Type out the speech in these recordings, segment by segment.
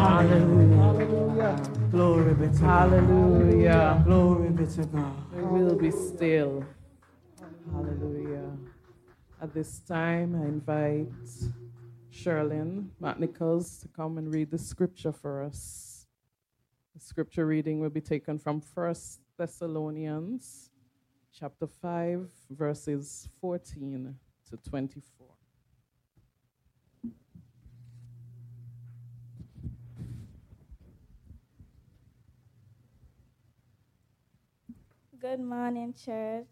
Hallelujah. Glory be to God. Hallelujah. Glory be to God. We will be still. Hallelujah. At this time, I invite Sherlyn McNichols to come and read the scripture for us. The scripture reading will be taken from 1 Thessalonians chapter 5, verses 14 to 24. Good morning, church.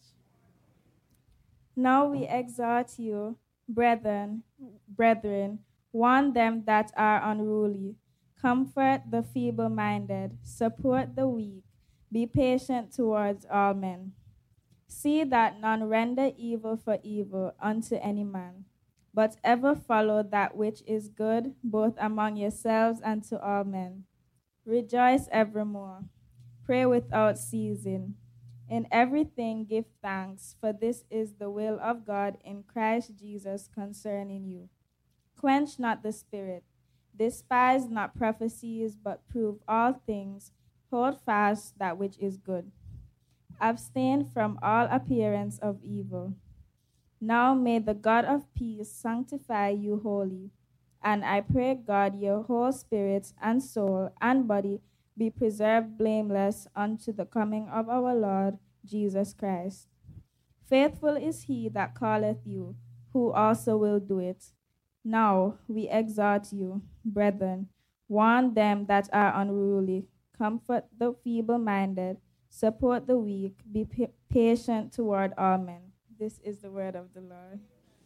Now we exhort you, brethren, warn them that are unruly, comfort the feeble-minded, support the weak, be patient towards all men. See that none render evil for evil unto any man, but ever follow that which is good, both among yourselves and to all men. Rejoice evermore. Pray without ceasing. In everything give thanks, for this is the will of God in Christ Jesus concerning you. Quench not the spirit, despise not prophecies, but prove all things, hold fast that which is good. Abstain from all appearance of evil. Now may the God of peace sanctify you wholly, and I pray God your whole spirit and soul and body be preserved blameless unto the coming of our Lord Jesus Christ. Faithful is he that calleth you, who also will do it. Now we exhort you, brethren, warn them that are unruly, comfort the feeble-minded, support the weak, be patient toward all men. This is the word of the Lord.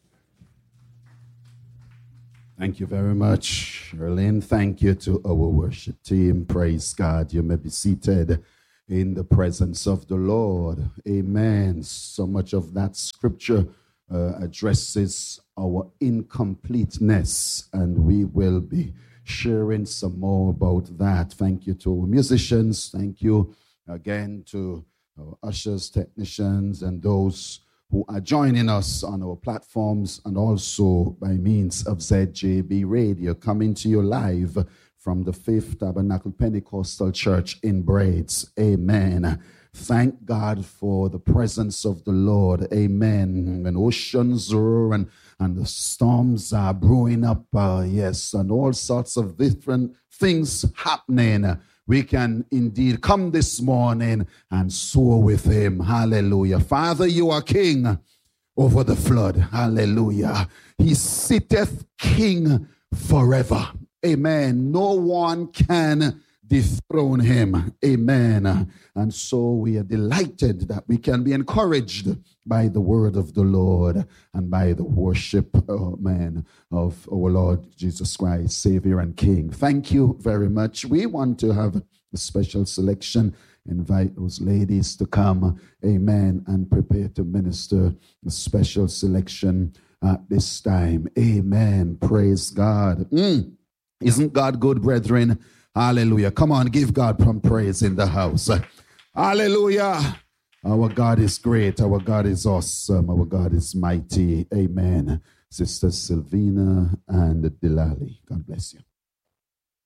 Thank you very much, Erlyn. Thank you to our worship team. Praise God. You may be seated in the presence of the Lord. Amen. So much of that scripture addresses our incompleteness, and we will be sharing some more about that. Thank you to our musicians. Thank you again to our ushers, technicians, and those who are joining us on our platforms and also by means of ZJB Radio, coming to you live from the Fifth Tabernacle Pentecostal Church in Braids. Amen. Thank God for the presence of the Lord. Amen. When oceans roar and the storms are brewing up, and all sorts of different things happening, we can indeed come this morning and soar with him. Hallelujah. Father, you are king over the flood. Hallelujah. He sitteth king forever. Amen. No one can dethrone him. Amen. And so we are delighted that we can be encouraged by the word of the Lord and by the worship, of our Lord Jesus Christ, Savior and King. Thank you very much. We want to have a special selection. Invite those ladies to come, amen, and prepare to minister a special selection at this time. Amen. Praise God. Isn't God good, brethren? Hallelujah. Come on, give God some praise in the house. Hallelujah. Our God is great. Our God is awesome. Our God is mighty. Amen. Sister Sylvina and Delali. God bless you.